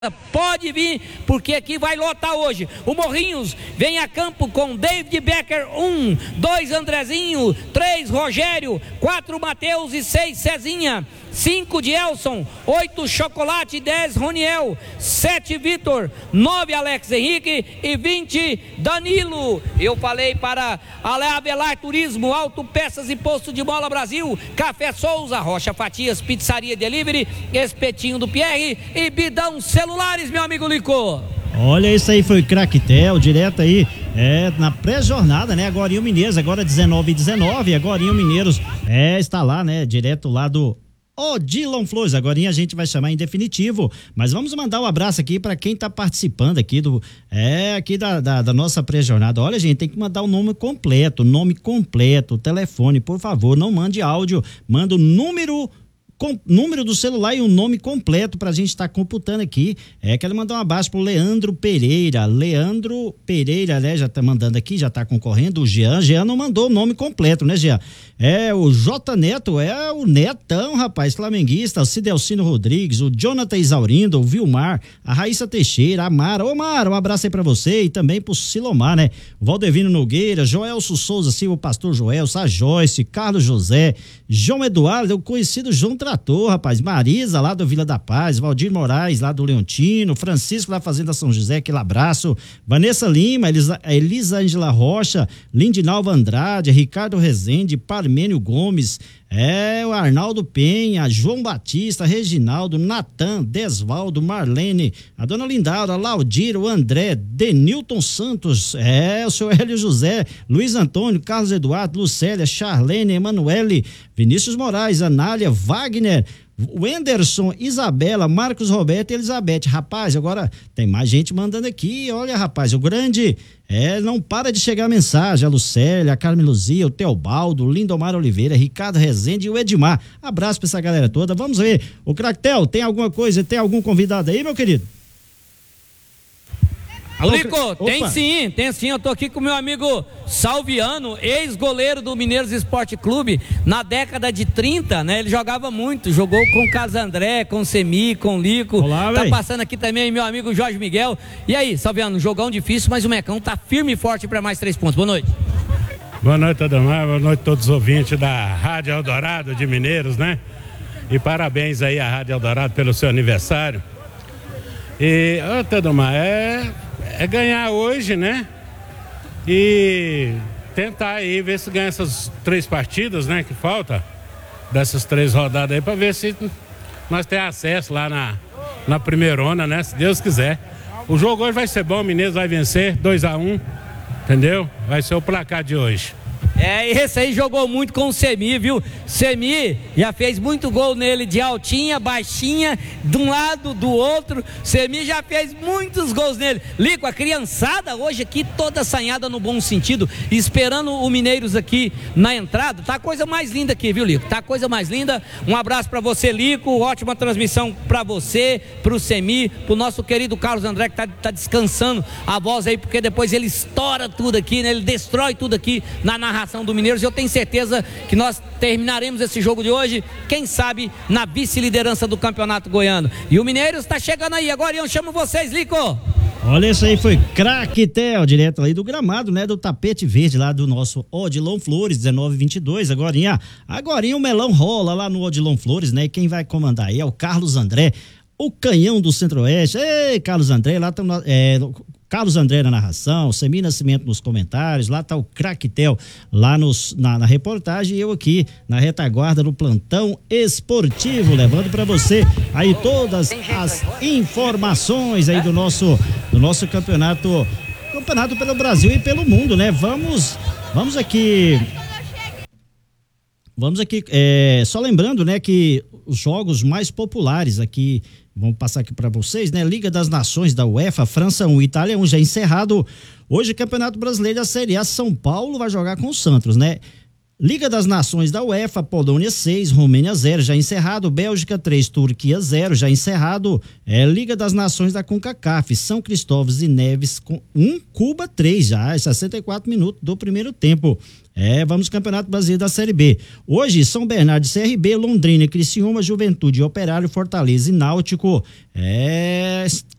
Pode vir, porque aqui vai lotar hoje. O Morrinhos vem a campo com David Becker, 1, 2 Andrezinho, 3 Rogério, 4 Matheus e 6 Cezinha, 5 de Elson, 8 Chocolate, 10 Roniel, 7 Vitor, 9 Alex Henrique e 20 Danilo. Eu falei para Avelar Turismo, Autopeças e Posto de Bola Brasil, Café Souza, Rocha Fatias, Pizzaria Delivery, Espetinho do Pierre e Bidão Celulares, meu amigo Lico. Olha, isso aí foi Craquetel, direto aí, na pré-jornada, né? Agorinho Mineiros, agora 19h19, Agorinho Mineiros, está lá, né? Direto lá do Odilon Flores. Agorinha a gente vai chamar em definitivo, mas vamos mandar um abraço aqui para quem tá participando aqui aqui da nossa pré-jornada. Olha, gente, tem que mandar o nome completo, telefone, por favor, não mande áudio, manda o número do celular e o nome completo pra gente estar computando aqui. Quero mandar um abraço pro Leandro Pereira, né, já tá mandando aqui, já tá concorrendo. O Jean não mandou o nome completo, né, Jean? O J Neto, o Netão, rapaz, flamenguista, o Cidelcino Rodrigues, o Jonathan Isaurindo, o Vilmar, a Raíssa Teixeira, a Mara. Ô Mara, um abraço aí pra você e também pro Silomar, né? O Valdevino Nogueira, Joelso Souza Silva, o Pastor Joelso, a Joyce, Carlos José, João Eduardo, o conhecido João Trator, rapaz, Marisa lá do Vila da Paz, Valdir Moraes lá do Leontino, Francisco da Fazenda São José, aquele abraço, Vanessa Lima, Elisângela Rocha, Lindinalva Andrade, Ricardo Rezende, Parmênio Gomes, o Arnaldo Penha, João Batista, Reginaldo, Natan, Desvaldo, Marlene, a dona Lindaura, Laudir, o André, Denilton Santos, o seu Hélio José, Luiz Antônio, Carlos Eduardo, Lucélia, Charlene, Emanuele, Vinícius Moraes, Anália, Wagner, Wenderson, Isabela, Marcos Roberto e Elizabeth. Rapaz, agora tem mais gente mandando aqui. Olha, rapaz, o grande não para de chegar a mensagem. A Lucélia, a Carmen Luzia, o Teobaldo, o Lindomar Oliveira, Ricardo Rezende e o Edmar. Abraço pra essa galera toda. Vamos ver. O Craquetel, tem alguma coisa, tem algum convidado aí, meu querido? Alô, Lico, tem sim, eu tô aqui com o meu amigo Salviano, ex-goleiro do Mineiros Esporte Clube, na década de 30, né, ele jogava muito, jogou com o Carlos André, com o Semi, com o Lico. Olá, tá passando aqui também meu amigo Jorge Miguel. E aí, Salviano, jogão difícil, mas o Mecão tá firme e forte para mais 3 pontos. Boa noite. Boa noite, Adamar, boa noite a todos os ouvintes da Rádio Eldorado de Mineiros, né, e parabéns aí à Rádio Eldorado pelo seu aniversário. E, Adamar, é ganhar hoje, né? E tentar aí ver se ganha essas 3 partidas, né? Que falta dessas 3 rodadas aí, para ver se nós temos acesso lá na primeirona, né? Se Deus quiser. O jogo hoje vai ser bom, o Mineiros vai vencer 2-1, entendeu? Vai ser o placar de hoje. Esse aí jogou muito com o Semi, viu? Semi já fez muito gol nele de altinha, baixinha, de um lado, do outro. Semi já fez muitos gols nele. Lico, a criançada hoje aqui toda assanhada no bom sentido, esperando o Mineiros aqui na entrada. Tá a coisa mais linda aqui, viu, Lico? Tá a coisa mais linda. Um abraço pra você, Lico. Ótima transmissão pra você, pro Semi, pro nosso querido Carlos André, que tá descansando a voz aí, porque depois ele estoura tudo aqui, né? Ele destrói tudo aqui na narração do Mineiros. Eu tenho certeza que nós terminaremos esse jogo de hoje, quem sabe, na vice-liderança do Campeonato Goiano. E o Mineiros está chegando aí. Agora eu chamo vocês, Lico. Olha, isso aí foi Craquetel, direto aí do gramado, né? Do tapete verde lá do nosso Odilon Flores, 19h22. Agorinha o melão rola lá no Odilon Flores, né? E quem vai comandar aí é o Carlos André, o canhão do Centro-Oeste. Ei, Carlos André, lá tem Carlos André na narração, Semi Nascimento nos comentários, lá tá o Craquetel lá na reportagem e eu aqui na retaguarda do plantão esportivo, levando para você aí todas as informações aí do nosso campeonato pelo Brasil e pelo mundo, né? Vamos aqui, só lembrando, né, que os jogos mais populares aqui, vamos passar aqui para vocês, né? Liga das Nações da UEFA, França 1, Itália 1, já encerrado. Hoje, Campeonato Brasileiro da Série A, São Paulo vai jogar com o Santos, né? Liga das Nações da UEFA, Polônia 6, Romênia 0, já encerrado. Bélgica 3, Turquia 0, já encerrado. Liga das Nações da CONCACAF, São Cristóvão e Neves com 1, Cuba 3, já 64 minutos do primeiro tempo. Vamos ao Campeonato Brasileiro da Série B. Hoje, São Bernardo e CRB, Londrina, Criciúma, Juventude, Operário, Fortaleza e Náutico.